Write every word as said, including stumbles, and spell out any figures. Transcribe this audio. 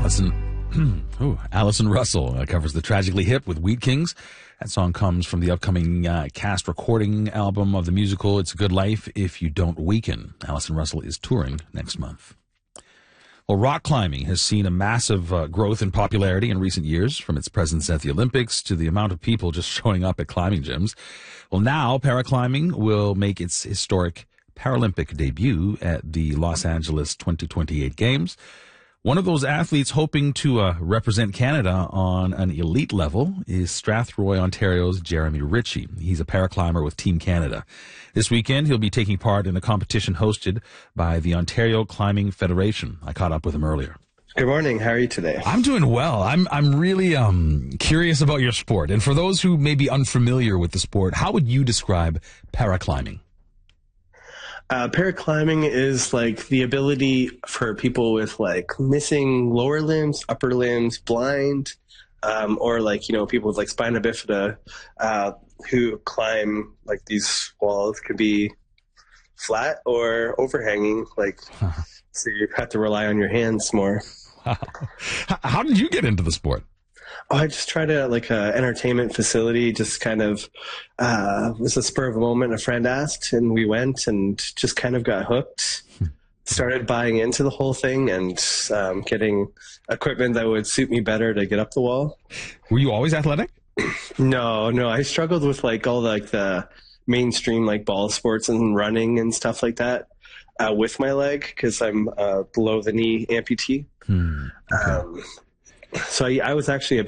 Allison, ooh, Allison Russell uh, covers the Tragically Hip with Wheat Kings. That song comes from the upcoming uh, cast recording album of the musical It's a Good Life If You Don't Weaken. Allison Russell is touring next month. Well, rock climbing has seen a massive uh, growth in popularity in recent years, from its presence at the Olympics to the amount of people just showing up at climbing gyms. Well, now paraclimbing will make its historic Paralympic debut at the Los Angeles twenty twenty-eight Games. One of those athletes hoping to uh, represent Canada on an elite level is Strathroy, Ontario's Jeremy Ritchie. He's a paraclimber with Team Canada. This weekend, he'll be taking part in a competition hosted by the Ontario Climbing Federation. I caught up with him earlier. Good morning. How are you today? I'm doing well. I'm I'm really um curious about your sport. And for those who may be unfamiliar with the sport, how would you describe paraclimbing? Uh, paraclimbing is like the ability for people with like missing lower limbs, upper limbs, blind, um, or like, you know, people with like spina bifida uh, who climb like these walls. Could be flat or overhanging, like so you have to rely on your hands more. Wow. How did you get into the sport? Oh, I just tried a like a entertainment facility, just kind of uh, was a spur of a moment. A friend asked, and we went, and just kind of got hooked. Started buying into the whole thing and um, getting equipment that would suit me better to get up the wall. Were you always athletic? No, no. I struggled with like all like the mainstream like ball sports and running and stuff like that uh, with my leg because I'm uh, below the knee amputee. Hmm. Okay. Um, so I, I was actually a